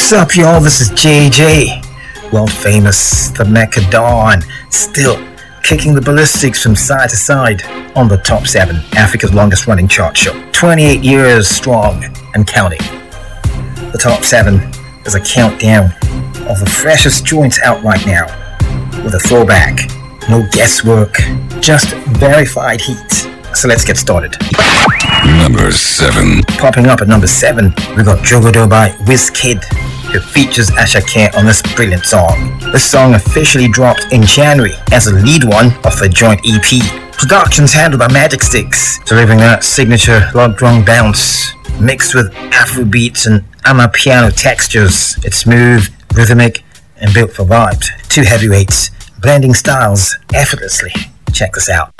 What's up, y'all? This is JJ, world famous, the Mecca Dawn, still kicking the ballistics from side to side on the Top 7, Africa's longest running chart show. 28 years strong and counting. The Top 7 is a countdown of the freshest joints out right now, with a throwback, no guesswork, just verified heat. So let's get started. Number 7. Popping up at number 7, we got Jogodo by Wizkid, who features Ashake on this brilliant song. This song officially dropped in January as a lead one of the joint EP. Production's handled by Magic Sticks, delivering that signature log drum bounce, mixed with Afro beats and amapiano textures. It's smooth, rhythmic, and built for vibes. Two heavyweights, blending styles effortlessly. Check this out.